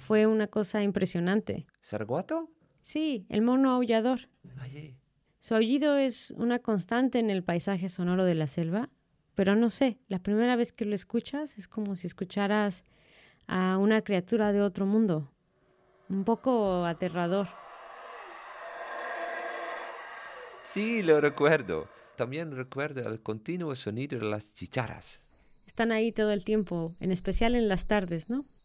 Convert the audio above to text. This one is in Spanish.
Fue una cosa impresionante. ¿Sarguato? Sí, el mono aullador. Ay, Su aullido es una constante en el paisaje sonoro de la selva, pero no sé, la primera vez que lo escuchas es como si escucharas a una criatura de otro mundo, un poco aterrador. sí, lo recuerdo. También recuerdo el continuo sonido de las chicharras. Están ahí todo el tiempo, en especial en las tardes, ¿no?